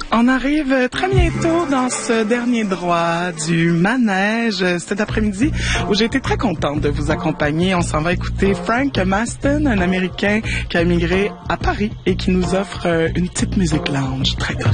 On arrive très bientôt dans ce dernier droit du manège cet après-midi où j'ai été très contente de vous accompagner. On s'en va écouter Frank Maston, un Américain qui a immigré à Paris et qui nous offre une petite musique lounge très